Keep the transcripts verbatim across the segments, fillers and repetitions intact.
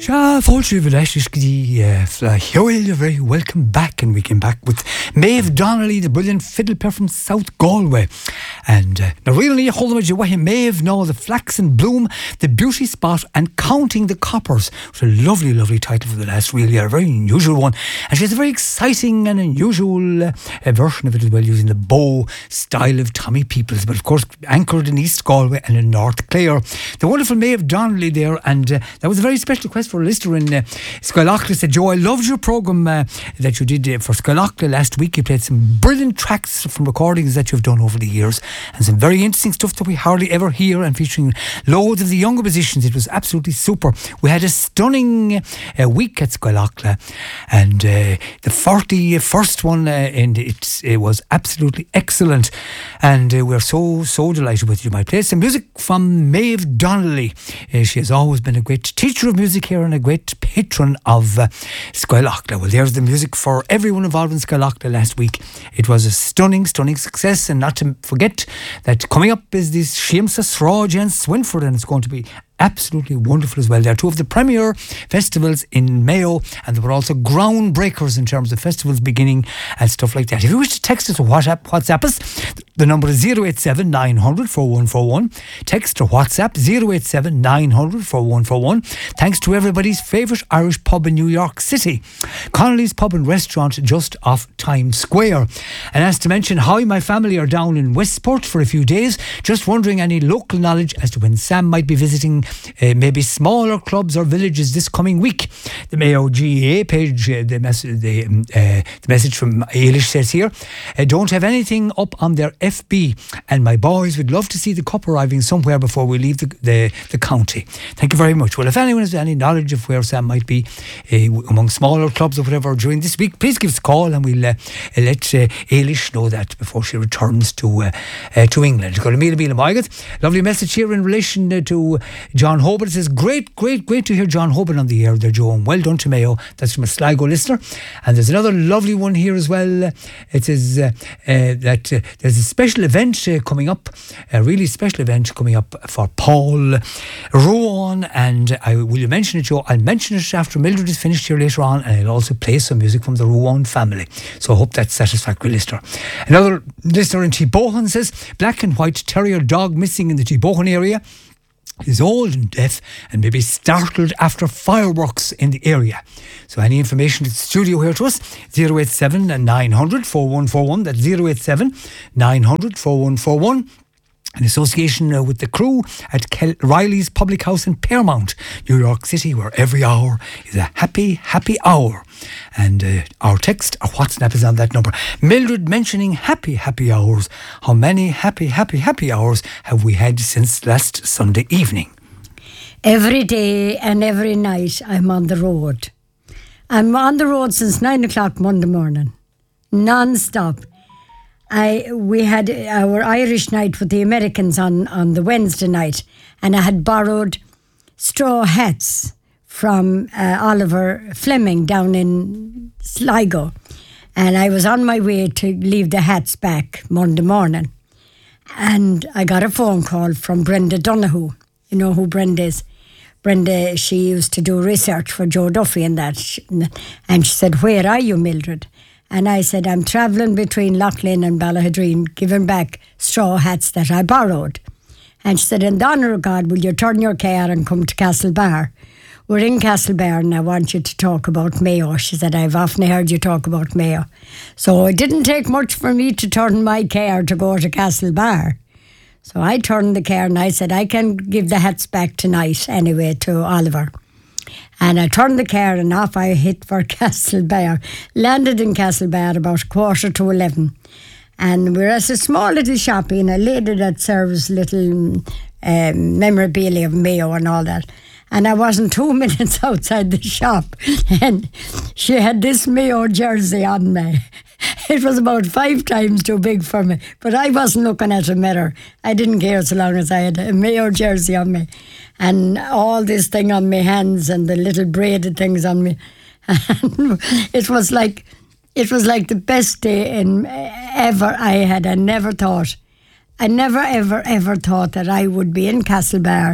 Sha Fulci Velashishki Flahill, you're very welcome back, and we came back with Maeve Donnelly, the brilliant fiddle player from South Galway. And uh, now really hold on to what Maeve now, the flaxen bloom, the beauty spot, and counting the coppers. It's a lovely, lovely title for the last reel, yeah, a very unusual one. And she has a very exciting and unusual uh, version of it as well, using the bow style of Tommy Peoples, but of course anchored in East Galway and in North Clare. The wonderful Maeve Donnelly there, and uh, that was a very special request for a listener in uh, Skylochla. Said, Joe, I loved your programme uh, that you did uh, for Skylochla last week. You played some brilliant tracks from recordings that you've done over the years, and some very interesting stuff that we hardly ever hear, and featuring loads of the younger musicians. It was absolutely super. We had a stunning uh, week at Skylochla, and uh, the forty-first one, uh, and it, it was absolutely excellent, and uh, we're so, so delighted with you. My play some music from Maeve Donnelly. Uh, she has always been a great teacher of music here and a great patron of uh, Skylochla. Well, there's the music for everyone involved in Skylochla last week. It was a stunning, stunning success, and not to forget that coming up is this Seamsa Sráid and Swinford, and it's going to be absolutely wonderful as well. They're two of the premier festivals in Mayo, and they were also groundbreakers in terms of festivals beginning and stuff like that. If you wish to text us or WhatsApp, WhatsApp us, the number is zero eight seven nine hundred four one four one. Text or WhatsApp zero eight seven nine hundred four one four one. Thanks to everybody's favourite Irish pub in New York City, Connolly's Pub and Restaurant, just off Times Square. And as to mention, how my family are down in Westport for a few days, just wondering any local knowledge as to when Sam might be visiting Uh, maybe smaller clubs or villages this coming week. The Mayo G A A page, uh, the, mes- the, um, uh, the message from Ailish says here, uh, don't have anything up on their F B, and my boys would love to see the cup arriving somewhere before we leave the, the, the county. Thank you very much. Well, if anyone has any knowledge of where Sam might be uh, among smaller clubs or whatever during this week, please give us a call, and we'll uh, let uh, Ailish know that before she returns to uh, uh, to England. Got a meal, meal, Maigat. Lovely message here in relation uh, to John Hoban. It says, great, great, great to hear John Hoban on the air there, Joe, and well done to Mayo. That's from a Sligo listener. And there's another lovely one here as well. It says uh, uh, that uh, there's a special event uh, coming up, a really special event coming up for Paul Rowan, and I will you mention it, Joe? I'll mention it after Mildred is finished here later on, and I'll also play some music from the Rowan family. So I hope that's satisfactory, listener. Another listener in T-Bohan says, black and white terrier dog missing in the T-Bohan area. Is old and deaf and maybe startled after fireworks in the area. So any information at the studio here to us, zero eight seven nine hundred four one four one. That's zero eight seven nine hundred four one four one. In association uh, with the crew at Kel- Riley's Public House in Paramount, New York City, where every hour is a happy, happy hour. And uh, our text, our WhatsApp is on that number. Mildred mentioning happy, happy hours. How many happy, happy, happy hours have we had since last Sunday evening? Every day and every night I'm on the road. I'm on the road since nine o'clock Monday morning, non-stop. I we had our Irish night with the Americans on, on the Wednesday night, and I had borrowed straw hats from uh, Oliver Fleming down in Sligo, and I was on my way to leave the hats back Monday morning, and I got a phone call from Brenda Donoghue. You know who Brenda is? Brenda, she used to do research for Joe Duffy and that, and she said, "Where are you, Mildred?" And I said, I'm travelling between Loughlin and Ballahadreen, giving back straw hats that I borrowed. And she said, in the honour of God, will you turn your car and come to Castlebar? We're in Castlebar and I want you to talk about Mayo. She said, I've often heard you talk about Mayo. So it didn't take much for me to turn my car to go to Castlebar. So I turned the car and I said, I can give the hats back tonight anyway to Oliver. And I turned the car and off I hit for Castlebar. Landed in Castlebar about quarter to eleven. And we're at a small little shop and a lady that serves little um, memorabilia of Mayo and all that. And I wasn't two minutes outside the shop, and she had this Mayo jersey on me. It was about five times too big for me, but I wasn't looking at a mirror. I didn't care so long as I had a Mayo jersey on me, and all this thing on my hands and the little braided things on me. And it was like, it was like the best day in ever I had. I never thought, I never ever ever thought that I would be in Castlebar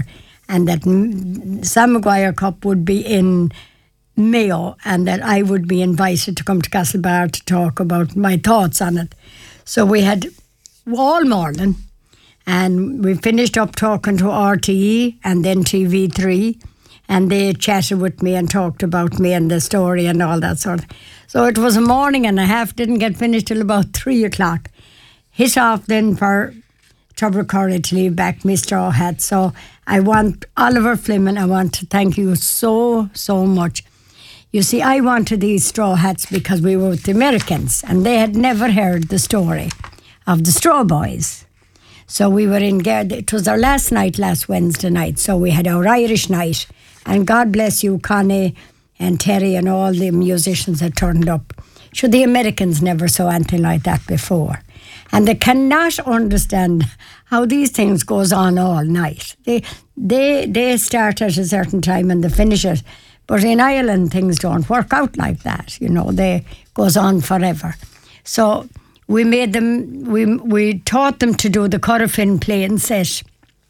and that M- Sam Maguire Cup would be in Mayo, and that I would be invited to come to Castlebar to talk about my thoughts on it. So we had all morning, and we finished up talking to R T E and then T V three, and they chatted with me and talked about me and the story and all that sort. So it was a morning and a half, didn't get finished till about three o'clock. Hit off then for Tubbercurry to leave back my straw hat. So I want Oliver Fleming, I want to thank you so, so much. You see, I wanted these straw hats because we were with the Americans and they had never heard the story of the Straw Boys. So we were in, it was our last night, last Wednesday night, so we had our Irish night. And God bless you, Connie and Terry and all the musicians that turned up. Sure, the Americans never saw anything like that before. And they cannot understand how these things goes on all night. They, they, they start at a certain time and they finish it. But in Ireland, things don't work out like that. You know, they goes on forever. So we made them, we we taught them to do the Corofin play and set.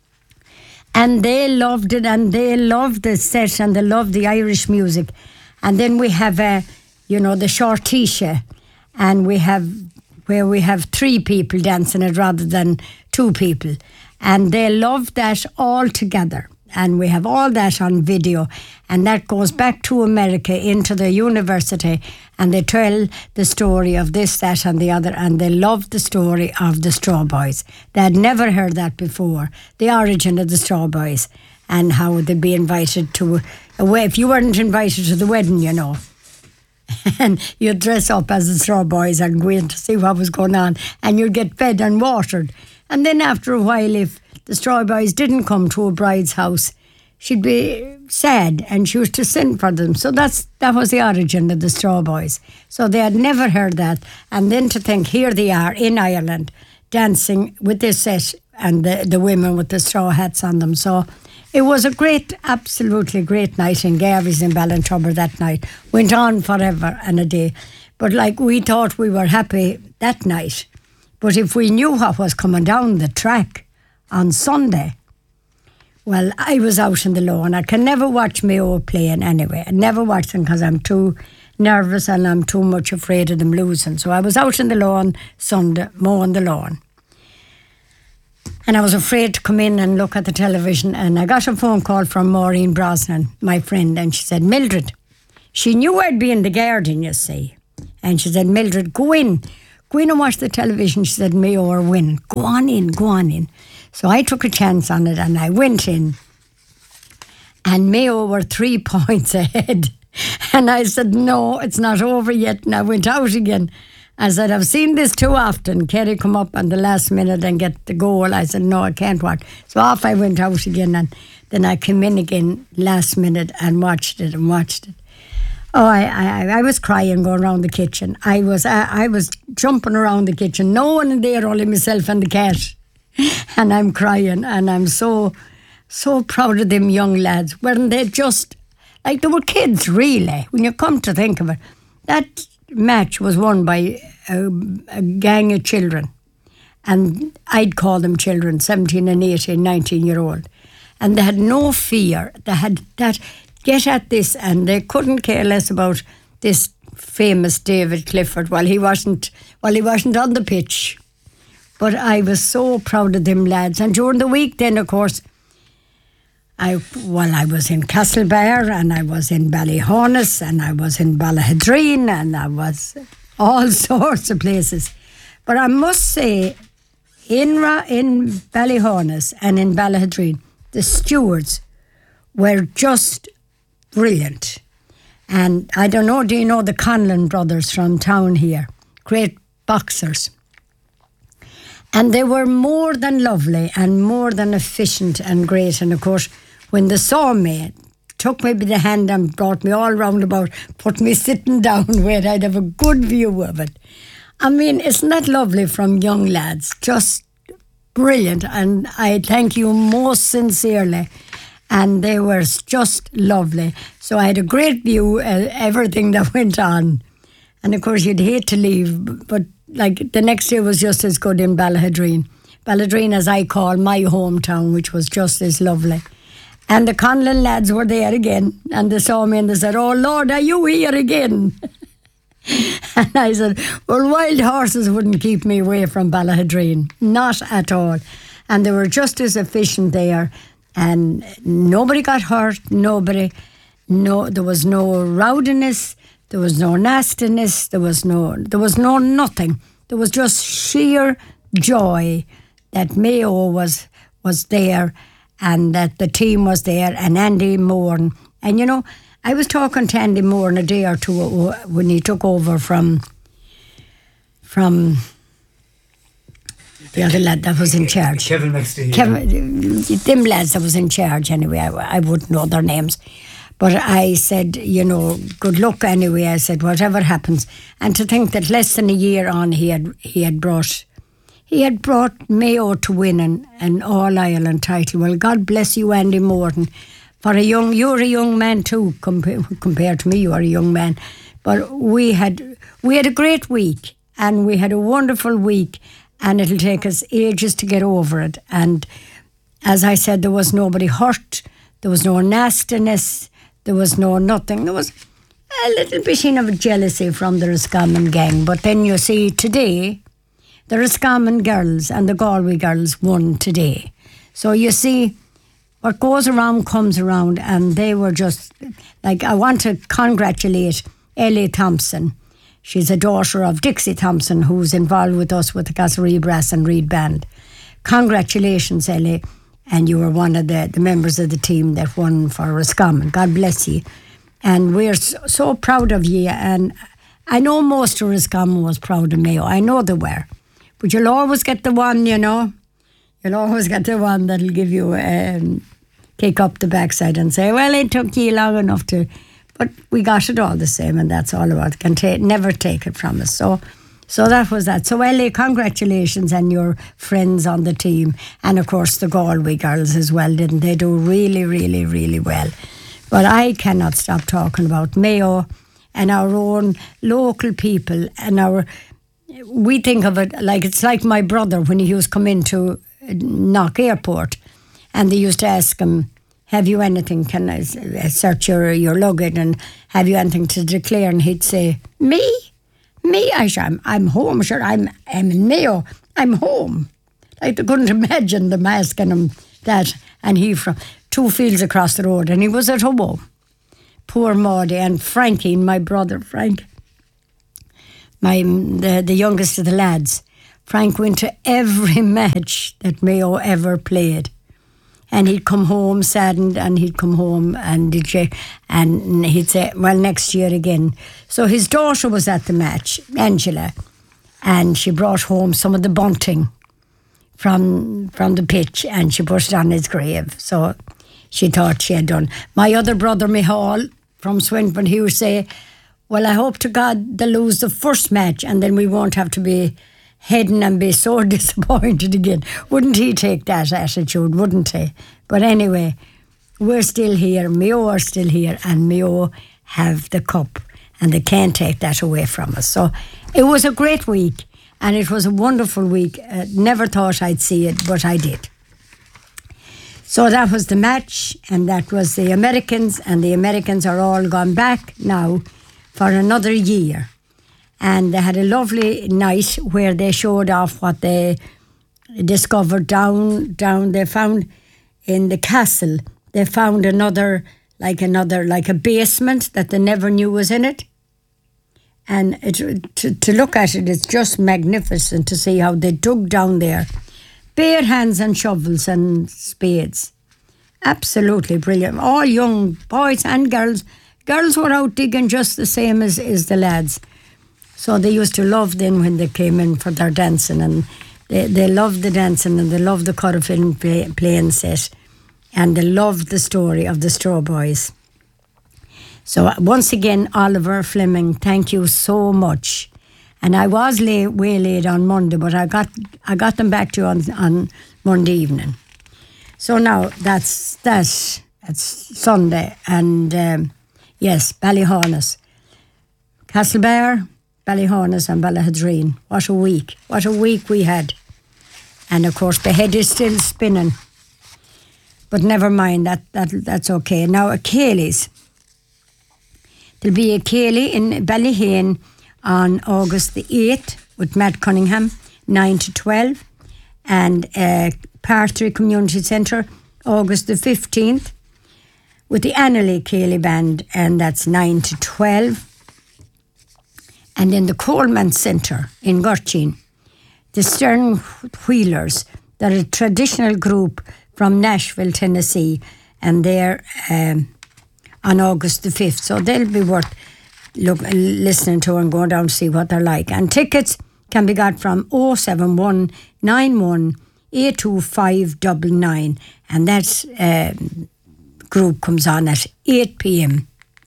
And they loved it, and they loved the set, and they loved the Irish music. And then we have, a, you know, the Shortisha, and we have, where we have three people dancing it rather than two people. And they loved that all together. And we have all that on video, and that goes back to America into the university, and they tell the story of this, that and the other, and they love the story of the Straw Boys. They had never heard that before, the origin of the Straw Boys and how they'd be invited to a way. If you weren't invited to the wedding, you know, and you'd dress up as the Straw Boys and go in to see what was going on, and you'd get fed and watered. And then after a while, if the Straw Boys didn't come to a bride's house, she'd be sad and she was to send for them. So that's that was the origin of the Straw Boys. So they had never heard that. And then to think, here they are in Ireland dancing with this set and the, the women with the straw hats on them. So it was a great, absolutely great night in Garvey's in Ballintubber that night. Went on forever and a day. But like we thought we were happy that night. But if we knew what was coming down the track on Sunday, well, I was out in the lawn. I can never watch Mayo playing anyway. I never watch them because I'm too nervous and I'm too much afraid of them losing. So I was out in the lawn Sunday, mowing the lawn. And I was afraid to come in and look at the television. And I got a phone call from Maureen Brosnan, my friend, and she said, Mildred, she knew I'd be in the garden, you see. And she said, Mildred, go in. Go in and watch the television. She said, Mayo or win. Go on in, go on in. So I took a chance on it and I went in. And Mayo were three points ahead. And I said, no, it's not over yet. And I went out again. I said, I've seen this too often. Kerry come up on the last minute and get the goal. I said, no, I can't watch. So off I went out again. And then I came in again last minute and watched it and watched it. Oh, I, I, I was crying going around the kitchen. I was I, I was jumping around the kitchen. No one in there, only myself and the cat. And I'm crying, and I'm so, so proud of them young lads. Weren't they just, like they were kids, really, when you come to think of it. That match was won by a, a gang of children. And I'd call them children, seventeen and eighteen, nineteen year old. And they had no fear. They had that, get at this, and they couldn't care less about this famous David Clifford while he wasn't, while he wasn't on the pitch. But I was so proud of them lads. And during the week then, of course, I well, I was in Castlebar and I was in Ballyhonus and I was in Ballahadreen and I was all sorts of places. But I must say, in, Ra- in Ballyhonus and in Ballahadreen, the stewards were just brilliant. And I don't know, do you know the Conlon brothers from town here? Great boxers. And they were more than lovely and more than efficient and great. And of course, when they saw me, took me by the hand and brought me all round about, put me sitting down where I'd have a good view of it. I mean, isn't that lovely from young lads? Just brilliant. And I thank you most sincerely. And they were just lovely. So I had a great view of everything that went on. And of course, you'd hate to leave, but like the next day was just as good in Ballahadreen. Ballahadreen, as I call my hometown, which was just as lovely. And the Conlon lads were there again, and they saw me and they said, "Oh Lord, are you here again?" And I said, "Well, wild horses wouldn't keep me away from Ballahadreen, not at all." And they were just as efficient there, and nobody got hurt, nobody, no, there was no rowdiness, there was no nastiness, there was no, there was no nothing. There was just sheer joy that Mayo was was there, and that the team was there, and Andy Moore. And you know, I was talking to Andy Moore a day or two when he took over from from the other lad that was in charge. Kevin McStee. Kevin, them lads that was in charge anyway, I, I wouldn't know their names. But I said, you know, good luck anyway. I said, whatever happens. And to think that less than a year on he had he had brought He had brought Mayo to win an, an All-Ireland title. Well, God bless you, Andy Morton. For a young, you're a young man too, compared, compared to me, you are a young man. But we had we had a great week, and we had a wonderful week, and it'll take us ages to get over it. And as I said, there was nobody hurt, there was no nastiness, there was no nothing. There was a little bit of jealousy from the Roscommon gang. But then you see, today, the Roscommon girls and the Galway girls won today. So you see, what goes around comes around, and they were just, like, I want to congratulate Ellie Thompson. She's a daughter of Dixie Thompson, who's involved with us with the Castlereagh Brass and Reed Band. Congratulations, Ellie, and you were one of the, the members of the team that won for Roscommon. God bless you. And we're so, so proud of you, and I know most of Roscommon was proud of Mayo. I know they were. But you'll always get the one, you know. You'll always get the one that'll give you um, kick up the backside and say, well, it took you long enough to... But we got it all the same, and that's all about it. Can ta- never take it from us. So so that was that. So, Ellie, congratulations and your friends on the team. And, of course, the Galway girls as well, didn't they? Do really, really, really well. But I cannot stop talking about Mayo and our own local people and our... We think of it like it's like my brother when he used to come into Knock Airport, and they used to ask him, have you anything, can I search your, your luggage, and have you anything to declare? And he'd say, me? Me? I said, I'm, I'm home, sure, I'm, I'm in Mayo, I'm home. Like they couldn't imagine them asking him that, and he from two fields across the road, and he was at home. Poor Maudie and Frankie, my brother Frank. My the, the youngest of the lads, Frank went to every match that Mayo ever played, and he'd come home saddened, and he'd come home and he'd say, and he'd say, well, next year again. So his daughter was at the match, Angela, and she brought home some of the bunting from from the pitch, and she put it on his grave. So she thought she had done. My other brother Michal from Swinburne, he would say, well, I hope to God they'll lose the first match, and then we won't have to be heading and be so disappointed again. Wouldn't he take that attitude, wouldn't he? But anyway, we're still here, Mayo are still here, and Mayo have the cup, and they can't take that away from us. So it was a great week, and it was a wonderful week. Uh, never thought I'd see it, but I did. So that was the match, and that was the Americans, and the Americans are all gone back now for another year. And they had a lovely night where they showed off what they discovered down, down, they found in the castle, they found another, like another, like a basement that they never knew was in it. And it, to, to look at it, it's just magnificent to see how they dug down there. Bare hands and shovels and spades. Absolutely brilliant. All young boys and girls. Girls were out digging just the same as, as the lads. So they used to love them when they came in for their dancing, and they, they loved the dancing, and they loved the colour film play, playing set, and they loved the story of the Straw Boys. So once again, Oliver Fleming, thank you so much. And I was late, way late on Monday, but I got I got them back to you on, on Monday evening. So now that's that's that's Sunday, and um, yes, Ballyhaunis, Castlebar, Ballyhaunis and Ballahadreen. What a week. What a week we had. And of course the head is still spinning. but never mind, that, that that's okay. Now, a Cayley's. There'll be a Cayley in Ballyhane on August the eighth with Matt Cunningham, nine to twelve. And uh, Partry Community Centre, August the fifteenth, with the Annalee Cayley Band, and that's nine to twelve. And in the Coleman Centre in Gurchin, the Stern Wheelers, they're a traditional group from Nashville, Tennessee, and they're um, on August the fifth. So they'll be worth look, listening to and going down to see what they're like. And tickets can be got from oh seven one nine one eight two five nine nine, and that um, group comes on at eight p.m.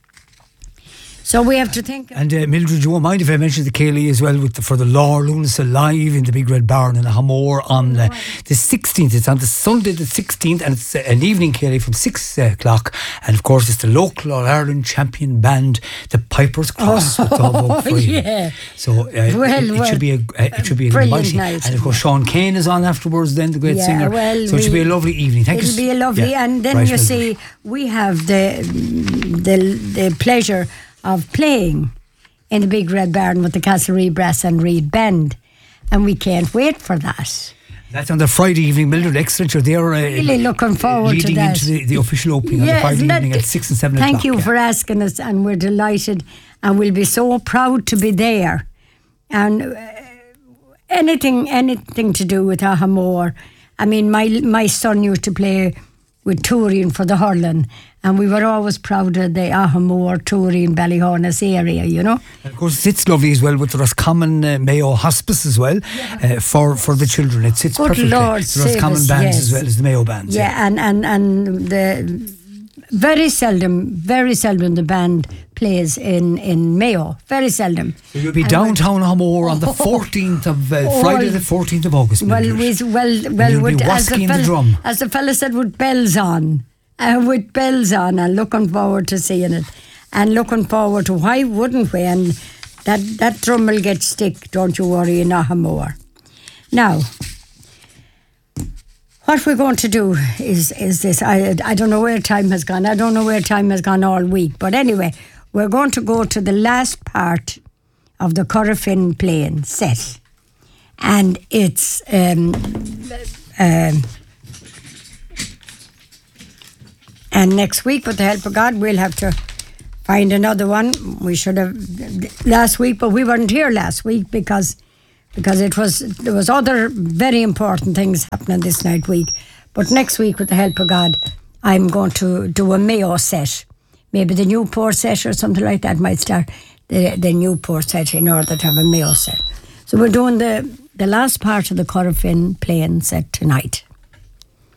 So we have to think. And uh, Mildred, you won't mind if I mention the Cayley as well with the, for the Law Lunas Live in the Big Red Barn in Hamore on uh, the sixteenth. It's on the Sunday the sixteenth, and it's uh, an evening Cayley from six o'clock. And of course, it's the local All Ireland champion band, the Piper's Cross, with Dove Oak Oh, yeah. So uh, Well, it, it well, should be a uh, it should be a brilliant mighty. night. And of course, Sean Kane is on afterwards. Then the great Yeah, singer. well, so it should we- be a lovely evening. Thank you. It'll be a lovely, Yeah. and then Right, you Mildred. see, we have the the the pleasure of playing in the Big Red Barn with the Castlereagh Brass and Reed Band, and we can't wait for that. That's on the Friday evening, Mildred. Excellent. You're there. Uh, Really looking forward to leading that. into the, the official opening on Yeah, the Friday isn't that- evening at six and seven Thank o'clock. you yeah. for asking us, and we're delighted, and we'll be so proud to be there. And uh, anything, anything to do with Ahamore. I mean, my my son used to play with Turin for the hurling, and we were always proud of the Ahamore, Turin, Ballyhonus area, you know. And of course, it's lovely as well with the Roscommon uh, Mayo Hospice as well uh, for for the children. It sits Good perfectly. Lord the save Roscommon us, bands yes. as well as the Mayo bands. Yeah, and, and, and the very seldom, very seldom the band plays in, in Mayo. Very seldom. So you'll be And downtown Hamore on the fourteenth of uh, Oh, Friday, well- the fourteenth of August. Well, Mildred. we, well, well, you'll be with, as, the wasking the fella, drum. as the fella said, with bells on, uh, with bells on, and looking forward to seeing it, and looking forward to why wouldn't we? And that that drum will get stick. Don't you worry, in Ahamore. Now, what we're going to do is is this. I I don't know where time has gone. I don't know where time has gone all week. But anyway, we're going to go to the last part of the Corofin playing set, and it's um, um, and next week, with the help of God, we'll have to find another one. We should have last week, but we weren't here last week because because it was there was other very important things happening this night week. But next week, with the help of God, I'm going to do a Mayo set. Maybe the Newport set or something like that might start the, the Newport set in order to have a Mayo set. So we're doing the, the last part of the Corofin playing set tonight.